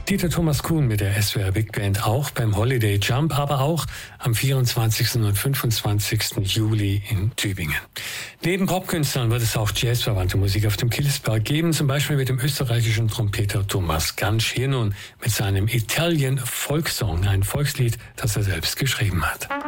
Dieter Thomas Kuhn mit der SWR Big Band auch beim Holiday Jump, aber auch am 24. und 25. Juli in Tübingen. Neben Popkünstlern wird es auch jazzverwandte Musik auf dem Killesberg geben, zum Beispiel mit dem österreichischen Trompeter Thomas Gansch. Hier nun mit seinem Italian Folksong, ein Volkslied, das er selbst geschrieben hat.